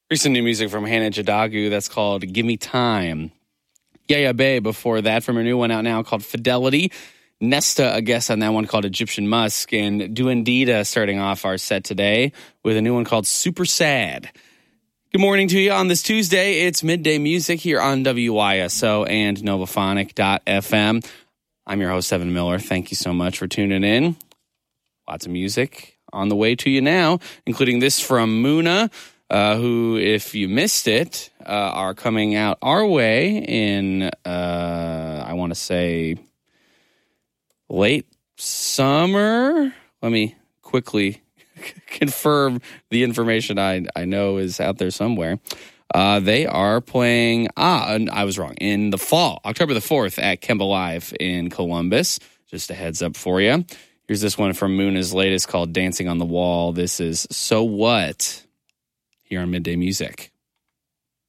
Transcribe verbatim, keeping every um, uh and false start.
Recent new music from Hannah Jadagu that's called Give Me Time. Yaya Bay before that from a new one out now called Fidelity. Nesta, a guest on that one called Egyptian Musk. And Duendita starting off our set today with a new one called Super Sad. Good morning to you on this Tuesday. It's Midday Music here on W Y S O and Novaphonic dot f m. I'm your host, Evan Miller. Thank you so much for tuning in. Lots of music on the way to you now, including this from Muna, uh, who, if you missed it, uh, are coming out our way in, uh, I want to say, late summer. Let me quickly confirm the information I, I know is out there somewhere. Uh, they are playing, ah, I was wrong, in the fall, October the fourth at Kemba Live in Columbus. Just a heads up for you. Here's this one from Muna's latest called Dancing on the Wall. This is So What? Here on Midday Music.